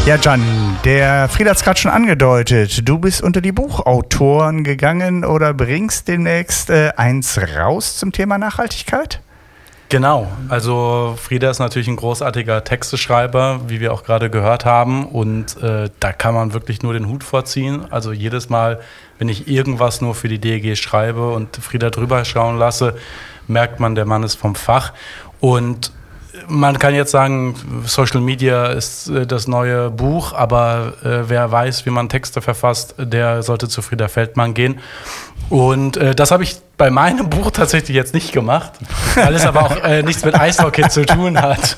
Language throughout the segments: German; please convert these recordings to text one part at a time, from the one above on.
Ja, Jan, der Frieder hat es gerade schon angedeutet. Du bist unter die Buchautoren gegangen oder bringst demnächst eins raus zum Thema Nachhaltigkeit? Genau, also Frieder ist natürlich ein großartiger Texteschreiber, wie wir auch gerade gehört haben. Und da kann man wirklich nur den Hut vorziehen. Also jedes Mal, wenn ich irgendwas nur für die DEG schreibe und Frieder drüber schauen lasse, merkt man, der Mann ist vom Fach. Und man kann jetzt sagen, Social Media ist das neue Buch, aber wer weiß, wie man Texte verfasst, der sollte zu Frieder Feldmann gehen. Und das habe ich bei meinem Buch tatsächlich jetzt nicht gemacht, weil es aber auch nichts mit Eishockey zu tun hat.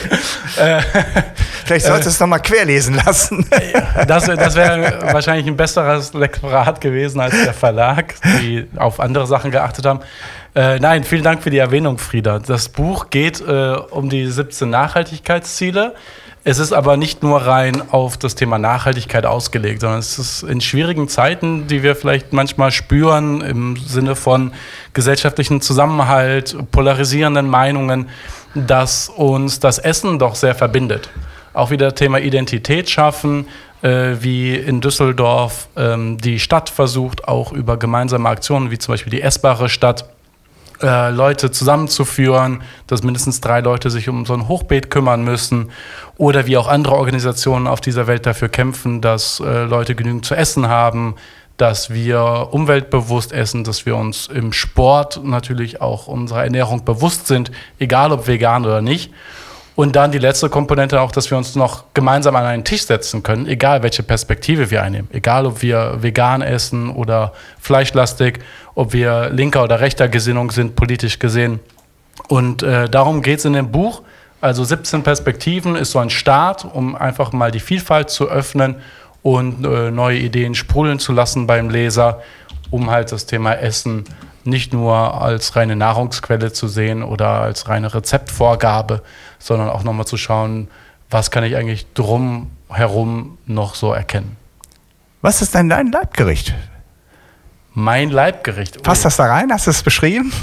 Vielleicht solltest du es nochmal querlesen lassen. Das wäre wahrscheinlich ein besseres Lektorat gewesen als der Verlag, die auf andere Sachen geachtet haben. Nein, vielen Dank für die Erwähnung, Frieda. Das Buch geht um die 17 Nachhaltigkeitsziele. Es ist aber nicht nur rein auf das Thema Nachhaltigkeit ausgelegt, sondern es ist in schwierigen Zeiten, die wir vielleicht manchmal spüren, im Sinne von gesellschaftlichen Zusammenhalt, polarisierenden Meinungen, dass uns das Essen doch sehr verbindet. Auch wieder Thema Identität schaffen, wie in Düsseldorf die Stadt versucht, auch über gemeinsame Aktionen, wie zum Beispiel die Essbare Stadt, Leute zusammenzuführen, dass mindestens 3 Leute sich um so ein Hochbeet kümmern müssen oder wie auch andere Organisationen auf dieser Welt dafür kämpfen, dass Leute genügend zu essen haben, dass wir umweltbewusst essen, dass wir uns im Sport natürlich auch unserer Ernährung bewusst sind, egal ob vegan oder nicht. Und dann die letzte Komponente auch, dass wir uns noch gemeinsam an einen Tisch setzen können, egal welche Perspektive wir einnehmen. Egal, ob wir vegan essen oder fleischlastig, ob wir linker oder rechter Gesinnung sind, politisch gesehen. Und darum geht es in dem Buch. Also 17 Perspektiven ist so ein Start, um einfach mal die Vielfalt zu öffnen und neue Ideen sprudeln zu lassen beim Leser, um halt das Thema Essen nicht nur als reine Nahrungsquelle zu sehen oder als reine Rezeptvorgabe, sondern auch nochmal zu schauen, was kann ich eigentlich drumherum noch so erkennen. Was ist denn dein Leibgericht? Mein Leibgericht? Passt das da rein? Hast du es beschrieben?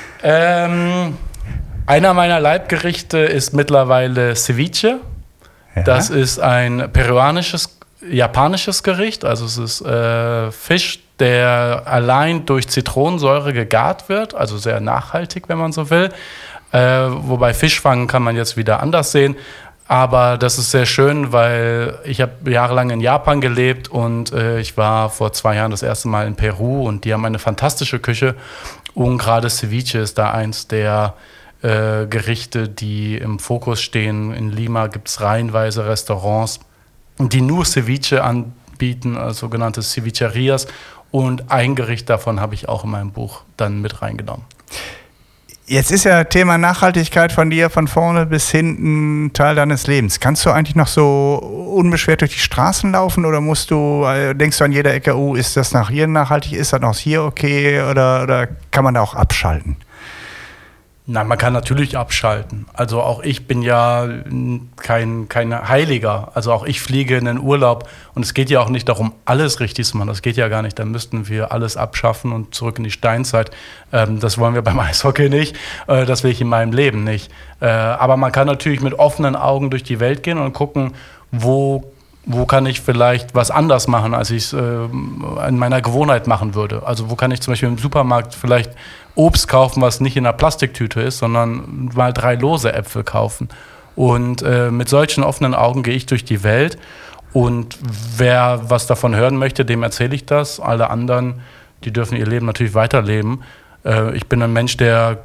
Einer meiner Leibgerichte ist mittlerweile Ceviche. Ja. Das ist ein japanisches Gericht. Also es ist Fisch, der allein durch Zitronensäure gegart wird, also sehr nachhaltig, wenn man so will. Wobei Fischfang kann man jetzt wieder anders sehen. Aber das ist sehr schön, weil ich habe jahrelang in Japan gelebt und ich war vor 2 Jahren das erste Mal in Peru und die haben eine fantastische Küche. Und gerade Ceviche ist da eins der Gerichte, die im Fokus stehen. In Lima gibt es reihenweise Restaurants, die nur Ceviche anbieten, sogenannte Cevicherias. Und ein Gericht davon habe ich auch in meinem Buch dann mit reingenommen. Jetzt ist ja Thema Nachhaltigkeit von dir von vorne bis hinten Teil deines Lebens. Kannst du eigentlich noch so unbeschwert durch die Straßen laufen oder denkst du an jeder Ecke, ist das nach hier nachhaltig, ist das noch hier okay oder kann man da auch abschalten? Nein, man kann natürlich abschalten. Also auch ich bin ja kein Heiliger. Also auch ich fliege in den Urlaub und es geht ja auch nicht darum, alles richtig zu machen. Das geht ja gar nicht. Dann müssten wir alles abschaffen und zurück in die Steinzeit. Das wollen wir beim Eishockey nicht. Das will ich in meinem Leben nicht. Aber man kann natürlich mit offenen Augen durch die Welt gehen und gucken, wo kann ich vielleicht was anders machen, als ich es in meiner Gewohnheit machen würde. Also wo kann ich zum Beispiel im Supermarkt vielleicht Obst kaufen, was nicht in einer Plastiktüte ist, sondern mal 3 lose Äpfel kaufen. Und mit solchen offenen Augen gehe ich durch die Welt. Und wer was davon hören möchte, dem erzähle ich das. Alle anderen, die dürfen ihr Leben natürlich weiterleben. Ich bin ein Mensch, der